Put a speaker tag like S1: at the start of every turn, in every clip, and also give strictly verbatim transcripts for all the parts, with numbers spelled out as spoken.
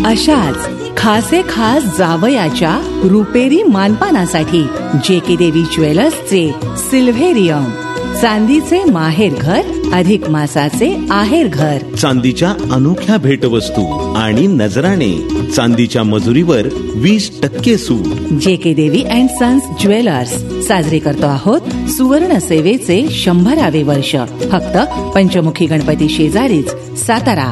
S1: अशाच खासे खास जावयाच्या रुपेरी मानपानासाठी जे के देवी ज्वेलर्सचे सिल्व्हेरियम, चांदीचे माहेर घर अधिक मासाचे आहेर घर.
S2: चांदीच्या अनोख्या भेटवस्तू आणि नजराणे. चांदीच्या मजुरीवर वीस टक्के सूट.
S1: जे के देवी अँड सन्स ज्वेलर्स. साजरे करतो आहोत सुवर्ण सेवेचे शंभरावे वर्ष. फक्त पंचमुखी गणपती शेजारीच, सातारा.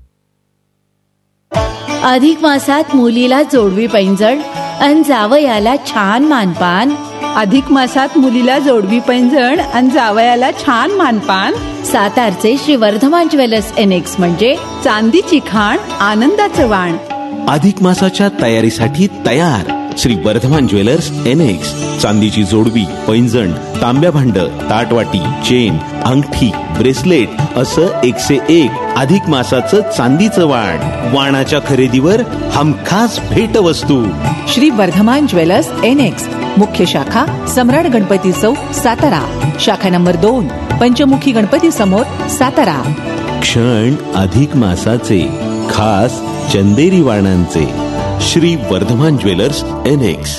S3: अधिक मासात मुलीला जोडवी पैंजण अन जावयाला छान मानपान.
S4: अधिक मासात मुलीला जोडवी पैंजण आणि जावयाला छान मानपान.
S3: सातारचे श्री वर्धमान ज्वेलर्स एनेक्स म्हणजे
S4: चांदीची खाण, आनंदाचं वाण.
S2: अधिक मासाच्या तयारीसाठी तयार श्री वर्धमान ज्वेलर्स एनेक्स. चांदीची जोडवी, पैंजण, तांब्या भांड, ताटवाटी, चेन, अंगठी, ब्रेसलेट असं एकशे एक अधिक मासाचं चांदीचं वाण. वाणाच्या खरेदीवर हमखास भेटवस्तू.
S1: Shri Vardhman jewellers annex. मुख्य शाखा सम्राट गणपती चौक, सातारा. शाखा नंबर दोन, पंचमुखी गणपती समोर, सातारा.
S2: क्षण अधिक मासाचे, खास चंदेरी वाणांचे. Shri Vardhman jewellers annex.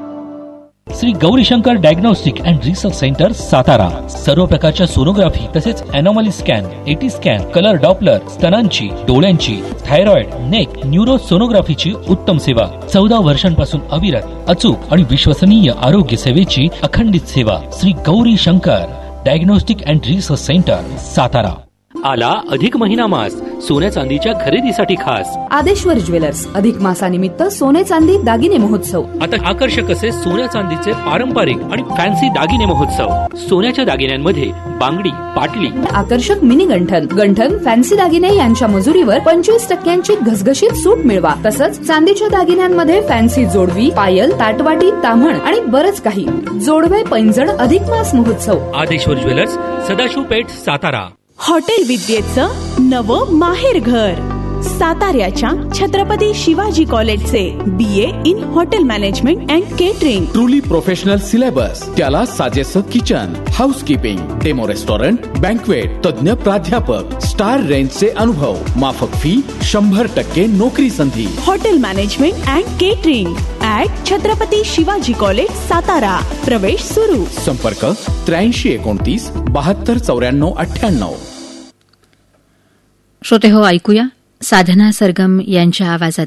S5: Shri Gaurishankar diagnostic and research centre, Satara. सर्व प्रकारच्या सोनोग्राफी तसेच अॅनॉमली scan, eighty scan, colour Doppler, स्तनांची, डोळ्यांची, थायरॉइड, नेक, न्यूरो सोनोग्राफीची उत्तम सेवा. चौदा वर्षांपासून अविरत, अचूक आणि विश्वसनीय आरोग्य सेवेची अखंडित सेवा. Shri Gaurishankar diagnostic and research centre, Satara.
S6: आला अधिक महिना मास. सोन्या चांदीच्या खरेदीसाठी खास
S7: आदेश्वर ज्वेलर्स. अधिक मासानिमित्त सोने चांदी दागिने महोत्सव.
S6: आता आकर्षक असे सोन्या चांदीचे पारंपरिक आणि फॅन्सी दागिने महोत्सव. सोन्याच्या दागिन्यांमध्ये बांगडी, पाटली,
S7: आकर्षक मिनी गंठन, गंठन, फॅन्सी दागिने यांच्या मजुरीवर पंचवीस टक्क्यांची घसघशीत सूट मिळवा. तसंच चांदीच्या दागिन्यांमध्ये फॅन्सी जोडवी, पायल, ताटवाटी, ताम्हण आणि बरच काही. जोडवे पैंजण अधिक मास महोत्सव.
S6: आदेश्वर ज्वेलर्स, सदाशिव पेठ, सातारा.
S8: हॉटेल विद्येचं नवं माहेर घर. साताऱ्याच्या छत्रपती शिवाजी कॉलेजचे बी ए in hotel management and catering.
S9: Truly professional syllabus. त्याला साजेसं kitchen, housekeeping, demo restaurant, banquet, तज्ञ प्राध्यापक, स्टार रेंजचे अनुभव, माफक फी, शंभर टक्के नोकरी संधी.
S8: Hotel management and catering at Chhatrapati Shivaji college, Satara. प्रवेश सुरू.
S9: संपर्क त्र्याऐंशी एकोणतीस बहात्तर चौऱ्याण्णव अठ्ठ्याण्णव.
S10: श्रोते हो, ऐकूया साधना सरगम यांच्या आवाजात